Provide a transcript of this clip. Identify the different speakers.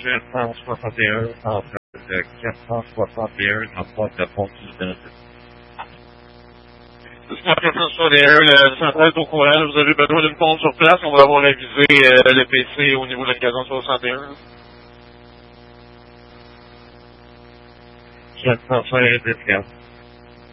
Speaker 1: 461 en fait de 461 en boîte de fonction d'identité.
Speaker 2: Jusqu'à 461, le central est au courant, vous avez besoin d'une pompe sur place, on va avoir révisé le PC au niveau de la 461.
Speaker 1: 470